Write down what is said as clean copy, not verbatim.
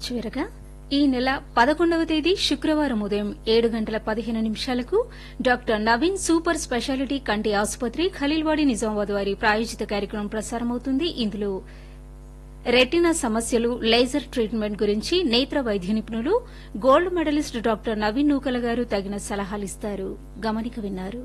చివరగా ఈ నెల 11వ తేదీ శుక్రవారం ఉదయం 7:15 డాక్టర్ నవీన్ సూపర్ స్పెషాలిటీ కంటి ఆసుపత్రి ఖలీల్వాడి నిజామాబాద్ వారి ప్రాయోజిత కార్యక్రమం ప్రసారమవుతుంది. ఇందులో రెటీనా సమస్యలు, లేజర్ ట్రీట్మెంట్ గురించి నేత్ర వైద్య నిపుణులు, గోల్డ్ మెడలిస్ట్ డాక్టర్ నవీన్ నూకల గారు తగిన సలహాలిస్తారు. గమనిక విన్నారు.